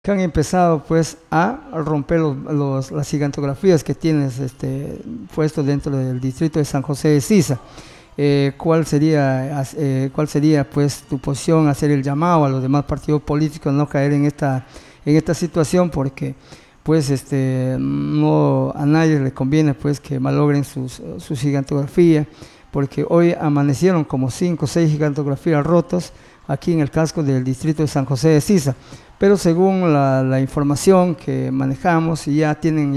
que han empezado pues a romper las gigantografías que tienes puesto dentro del distrito de San José de Siza. ¿Cuál sería pues tu posición, hacer el llamado a los demás partidos políticos no caer en esta situación? Porque pues no a nadie le conviene pues que malogren sus gigantografías, porque hoy amanecieron como 5 o 6 gigantografías rotos aquí en el casco del distrito de San José de Siza, pero según la información que manejamos, ya tienen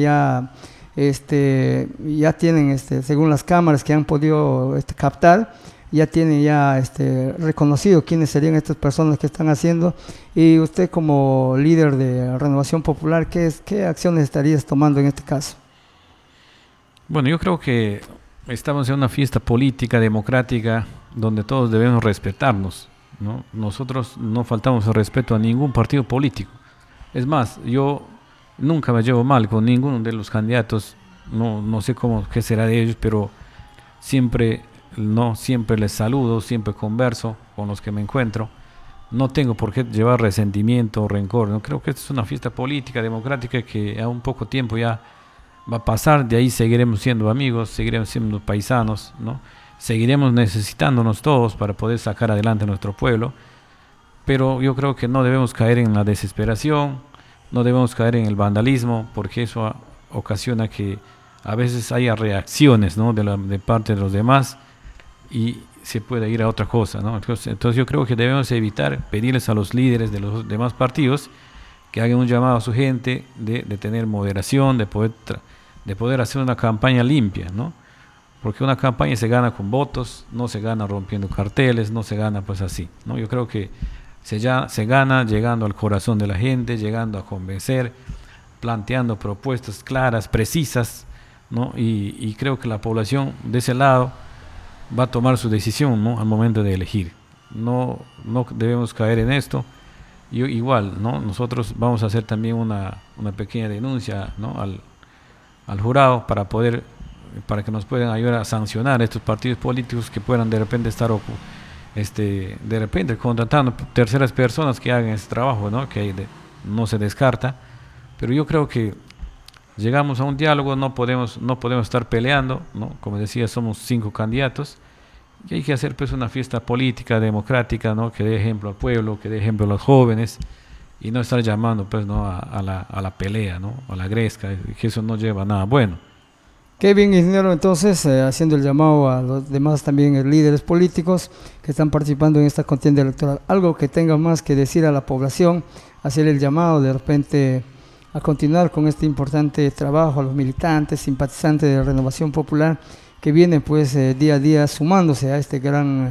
según las cámaras que han podido captar, ya tienen reconocido quiénes serían estas personas que están haciendo. Y usted, como líder de Renovación Popular, ¿qué acciones estarías tomando en este caso? Bueno, yo creo que estamos en una fiesta política, democrática, donde todos debemos respetarnos, ¿no? Nosotros no faltamos el respeto a ningún partido político. Es más, yo nunca me llevo mal con ninguno de los candidatos. No sé qué será de ellos, pero siempre les saludo, siempre converso con los que me encuentro. No tengo por qué llevar resentimiento o rencor. No creo que esta es una fiesta política, democrática, que a un poco tiempo ya va a pasar. De ahí seguiremos siendo amigos, seguiremos siendo paisanos, ¿no? Seguiremos necesitándonos todos para poder sacar adelante a nuestro pueblo. Pero yo creo que no debemos caer en la desesperación, no debemos caer en el vandalismo, porque eso ocasiona que a veces haya reacciones, ¿no?, de parte de los demás, y se puede ir a otra cosa, ¿no? Entonces yo creo que debemos evitar pedirles a los líderes de los demás partidos que hagan un llamado a su gente de tener moderación, de poder hacer una campaña limpia, ¿no? Porque una campaña se gana con votos, no se gana rompiendo carteles, no se gana pues así, ¿no? Yo creo que se gana llegando al corazón de la gente, llegando a convencer, planteando propuestas claras, precisas, ¿no? Y creo que la población de ese lado va a tomar su decisión, ¿no?, al momento de elegir. No debemos caer en esto. Igual, ¿no?, nosotros vamos a hacer también una pequeña denuncia, ¿no?, al jurado para que nos puedan ayudar a sancionar a estos partidos políticos que puedan de repente estar contratando terceras personas que hagan ese trabajo, ¿no?, que no se descarta. Pero yo creo que llegamos a un diálogo, no podemos estar peleando, ¿no? Como decía, somos 5 candidatos y hay que hacer pues una fiesta política, democrática, ¿no?, que dé ejemplo al pueblo, que dé ejemplo a los jóvenes, y no estar llamando pues, ¿no?, a la pelea, ¿no?, a la gresca, que eso no lleva a nada bueno. Qué bien, ingeniero. Entonces, haciendo el llamado a los demás también líderes políticos que están participando en esta contienda electoral, algo que tenga más que decir a la población, hacer el llamado de repente a continuar con este importante trabajo, a los militantes, simpatizantes de Renovación Popular, que vienen pues día a día sumándose a esta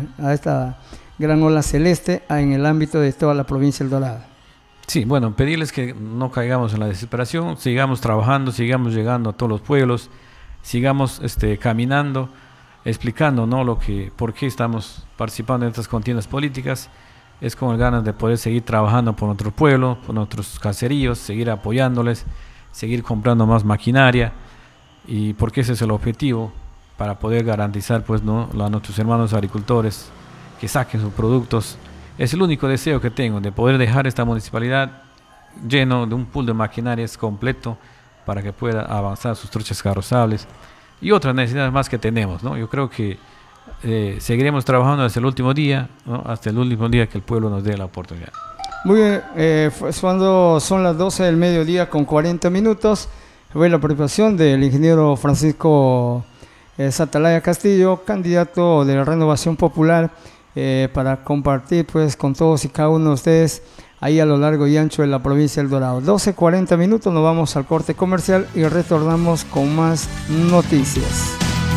gran ola celeste en el ámbito de toda la provincia del Dorado. Sí, bueno, pedirles que no caigamos en la desesperación, sigamos trabajando, sigamos llegando a todos los pueblos, sigamos caminando, explicando, ¿no?, por qué estamos participando en estas contiendas políticas. Es con ganas de poder seguir trabajando por nuestro pueblo, por nuestros caseríos, seguir apoyándoles, seguir comprando más maquinaria, y porque ese es el objetivo, para poder garantizar pues, ¿no?, a nuestros hermanos agricultores que saquen sus productos. Es el único deseo que tengo, de poder dejar esta municipalidad lleno de un pool de maquinarias completo para que pueda avanzar sus trochas carrozables y otras necesidades más que tenemos, ¿no? Yo creo que seguiremos trabajando hasta el último día, ¿no?, hasta el último día que el pueblo nos dé la oportunidad. Muy bien, cuando son las 12 del mediodía con 40 minutos, fue la participación del ingeniero Francisco Satalaya Castillo, candidato de la Renovación Popular, para compartir pues con todos y cada uno de ustedes ahí a lo largo y ancho de la provincia del Dorado. 12:40 minutos, nos vamos al corte comercial y retornamos con más noticias.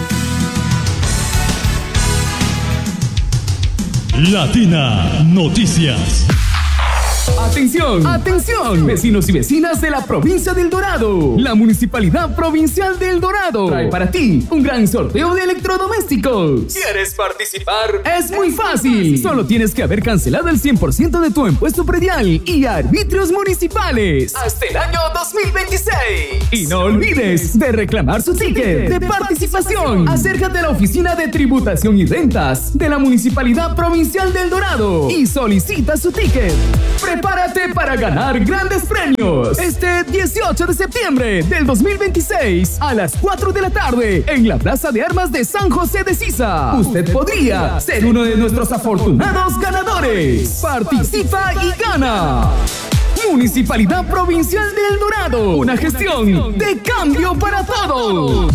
Latina Noticias. ¡Atención! ¡Atención! Vecinos y vecinas de la provincia del Dorado. La Municipalidad Provincial del Dorado trae para ti un gran sorteo de electrodomésticos. ¿Quieres participar? Es muy fácil. Solo tienes que haber cancelado el 100% de tu impuesto predial y arbitrios municipales hasta el año 2020. 2026. Y no olvides de reclamar su ticket de participación. Acércate a la Oficina de Tributación y Rentas de la Municipalidad Provincial del Dorado y solicita su ticket. Prepárate para ganar grandes premios este 18 de septiembre del 2026 a las 4 de la tarde en la Plaza de Armas de San José de Sisa. Usted podría ser uno de nuestros afortunados ganadores. Participa y gana. Municipalidad Provincial del Dorado, una gestión de cambio para todos.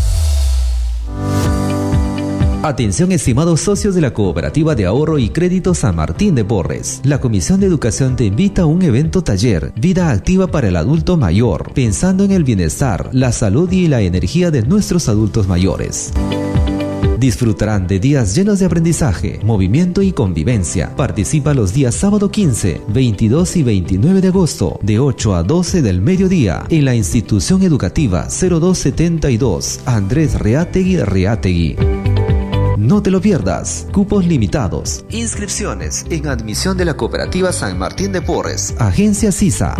Atención, estimados socios de la Cooperativa de Ahorro y Crédito San Martín de Porres. La Comisión de Educación te invita a un evento taller, Vida Activa para el Adulto Mayor, pensando en el bienestar, la salud y la energía de nuestros adultos mayores. Disfrutarán de días llenos de aprendizaje, movimiento y convivencia. Participa los días sábado 15, 22 y 29 de agosto, de 8 a 12 del mediodía, en la institución educativa 0272, Andrés Reátegui. No te lo pierdas. Cupos limitados. Inscripciones en admisión de la Cooperativa San Martín de Porres. Agencia Sisa.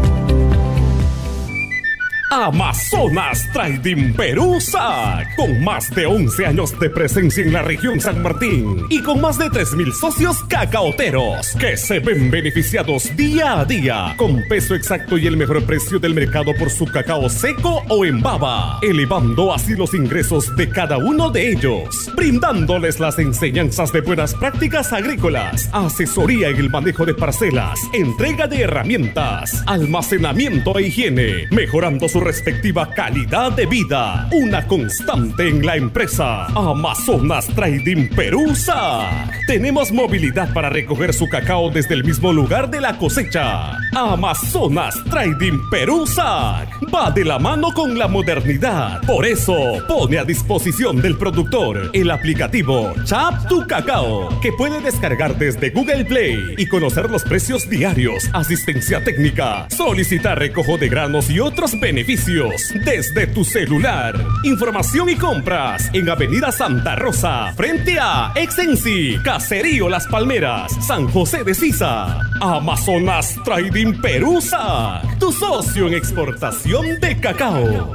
Amazonas Trading Perú SAC, con más de 11 años de presencia en la región San Martín y con más de 3,000 socios cacaoteros que se ven beneficiados día a día con peso exacto y el mejor precio del mercado por su cacao seco o en baba, elevando así los ingresos de cada uno de ellos, brindándoles las enseñanzas de buenas prácticas agrícolas, asesoría en el manejo de parcelas, entrega de herramientas, almacenamiento e higiene, mejorando su respectiva calidad de vida. Una constante en la empresa. Amazonas Trading Perú SAC. Tenemos movilidad para recoger su cacao desde el mismo lugar de la cosecha. Amazonas Trading Perú SAC va de la mano con la modernidad. Por eso pone a disposición del productor el aplicativo Chap Tu Cacao, que puede descargar desde Google Play y conocer los precios diarios, asistencia técnica, solicitar recojo de granos y otros beneficios desde tu celular. Información y compras en Avenida Santa Rosa, frente a Exensi, Caserío Las Palmeras, San José de Sisa. Amazonas Trading Perú SAC, tu socio en exportación de cacao.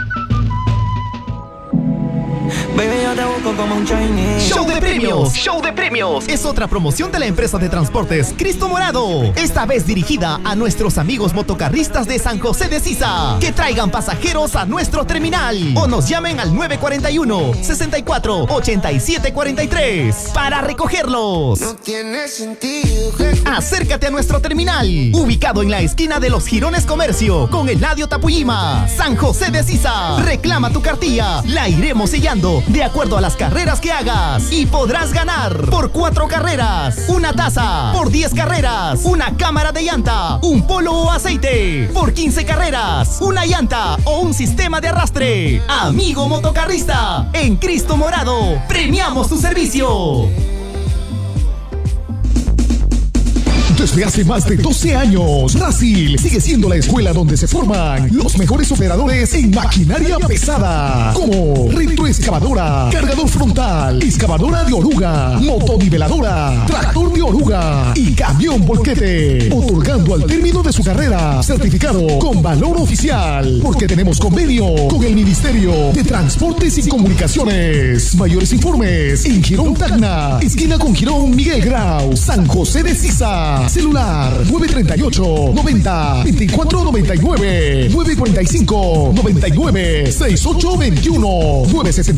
Show de premios, Show de premios. Es otra promoción de la empresa de transportes Cristo Morado. Esta vez dirigida a nuestros amigos motocarristas de San José de Sisa. Que traigan pasajeros a nuestro terminal o nos llamen al 941-64-8743 para recogerlos. No tiene sentido. Acércate a nuestro terminal, ubicado en la esquina de los Girones Comercio con Eladio Tapuyima, San José de Sisa. Reclama tu cartilla, la iremos sellando de acuerdo a las carreras que hagas y podrás ganar por 4 carreras una taza, por 10 carreras una cámara de llanta, un polo o aceite, por 15 carreras una llanta o un sistema de arrastre. Amigo motocarrista, en Cristo Morado premiamos tu servicio. Desde hace más de 12 años, Rasil sigue siendo la escuela donde se forman los mejores operadores en maquinaria pesada, como retroexcavadora, cargador frontal, excavadora de oruga, motoniveladora, tractor de oruga y camión volquete, otorgando al término de su carrera certificado con valor oficial, porque tenemos convenio con el Ministerio de Transportes y Comunicaciones. Mayores informes en Girón Tacna, esquina con Girón Miguel Grau, San José de Sisa. Celular 938-90-2499, 945-99-6821,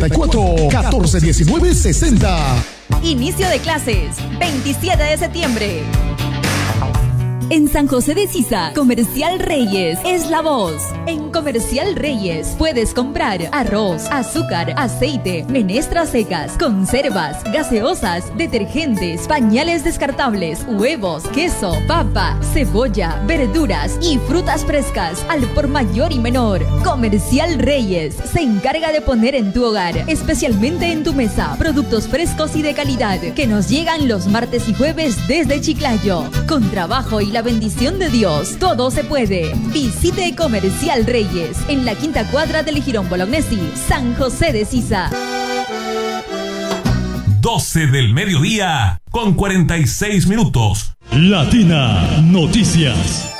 964-1419-60. Inicio de clases, 27 de septiembre. En San José de Sisa, Comercial Reyes es la voz. En Comercial Reyes puedes comprar arroz, azúcar, aceite, menestras secas, conservas, gaseosas, detergentes, pañales descartables, huevos, queso, papa, cebolla, verduras y frutas frescas al por mayor y menor. Comercial Reyes se encarga de poner en tu hogar, especialmente en tu mesa, productos frescos y de calidad que nos llegan los martes y jueves desde Chiclayo. Con trabajo y la bendición de Dios, todo se puede. Visite Comercial Reyes en la quinta cuadra del Jirón Bolognesi, San José de Sisa. 12 del mediodía con 46 minutos. Latina Noticias.